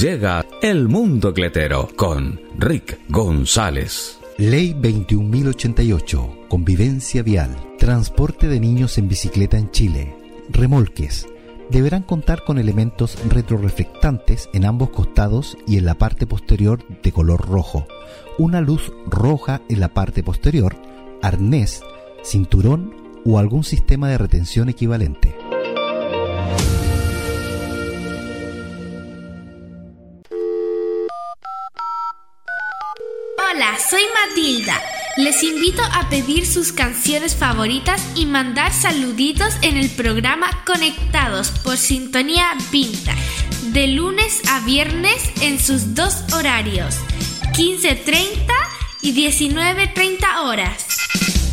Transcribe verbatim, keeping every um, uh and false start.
Llega El Mundo Cletero con Rick González. Ley veintiún mil ochenta y ocho. Convivencia vial. Transporte de niños en bicicleta en Chile. Remolques. Deberán contar con elementos retroreflectantes en ambos costados y en la parte posterior de color rojo. Una luz roja en la parte posterior, arnés, cinturón o algún sistema de retención equivalente. Hola, soy Matilda. Les invito a pedir sus canciones favoritas y mandar saluditos en el programa Conectados por Sintonía Vintage, de lunes a viernes en sus dos horarios, quince treinta y diecinueve treinta horas.